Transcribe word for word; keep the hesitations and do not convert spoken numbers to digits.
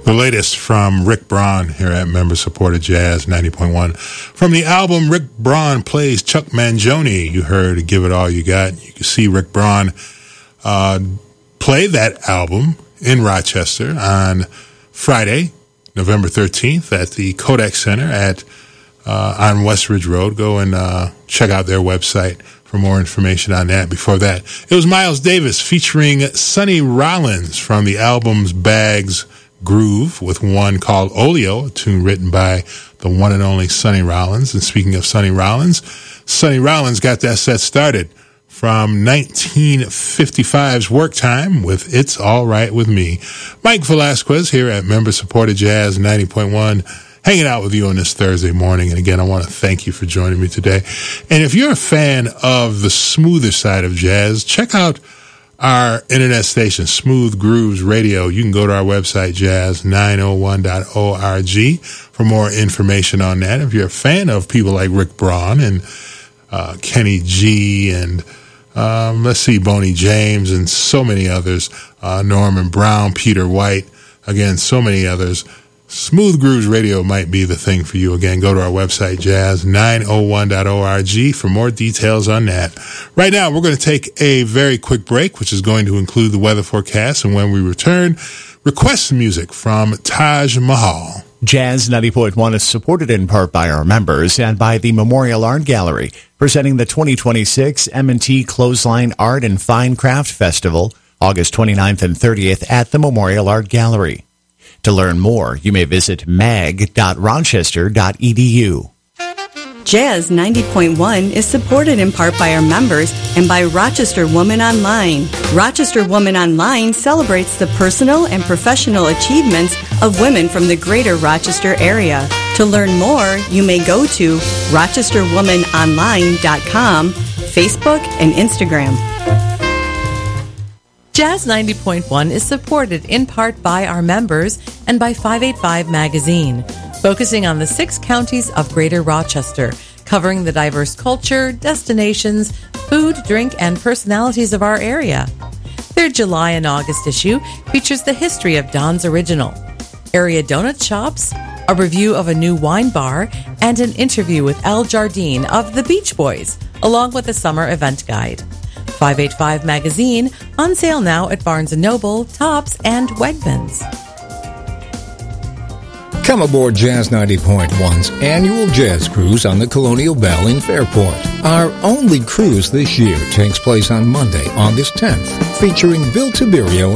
The latest from Rick Braun here at member-supported Jazz ninety point one. From the album Rick Braun Plays Chuck Mangione, you heard Give It All You Got. You can see Rick Braun uh, play that album in Rochester on Friday, November thirteenth at the Kodak Center at uh, on West Ridge Road. Go and uh, check out their website for more information on that. Before that, it was Miles Davis featuring Sonny Rollins from the album's Bags Groove with one called Oleo, a tune written by the one and only Sonny Rollins. And speaking of Sonny Rollins, Sonny Rollins got that set started from nineteen fifty-five's Work Time with It's All Right With Me. Mike Velasquez here at member-supported Jazz ninety point one, hanging out with you on this Thursday morning. And again, I want to thank you for joining me today. And if you're a fan of the smoother side of jazz, check out our internet station, Smooth Grooves Radio. You can go to our website, jazz nine oh one dot org, for more information on that. If you're a fan of people like Rick Braun and uh, Kenny G and um, let's see, Boney James and so many others, uh, Norman Brown, Peter White, again, so many others, Smooth Grooves Radio might be the thing for you. Again, go to our website, jazz nine oh one dot org, for more details on that. Right now, we're going to take a very quick break, which is going to include the weather forecast. And when we return, request music from Taj Mahal. Jazz ninety point one is supported in part by our members and by the Memorial Art Gallery, presenting the twenty twenty-six M and T Clothesline Art and Fine Craft Festival, August twenty-ninth and thirtieth at the Memorial Art Gallery. To learn more, you may visit mag dot rochester dot e d u. Jazz ninety point one is supported in part by our members and by Rochester Woman Online. Rochester Woman Online celebrates the personal and professional achievements of women from the greater Rochester area. To learn more, you may go to rochester woman online dot com, Facebook, and Instagram. Jazz ninety point one is supported in part by our members and by five eighty-five Magazine, focusing on the six counties of Greater Rochester, covering the diverse culture, destinations, food, drink, and personalities of our area. Their July and August issue features the history of Don's Original, area donut shops, a review of a new wine bar, and an interview with Al Jardine of the Beach Boys, along with a summer event guide. five eighty-five Magazine, on sale now at Barnes and Noble, Tops, and Wegmans. Come aboard Jazz ninety point one's annual jazz cruise on the Colonial Belle in Fairport. Our only cruise this year takes place on Monday, August tenth, featuring Bill Tiberio